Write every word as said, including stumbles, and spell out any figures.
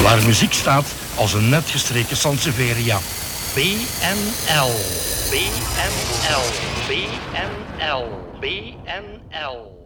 Waar muziek staat als een net gestreken Sansevieria. B N L. B N L. B N L. B N L.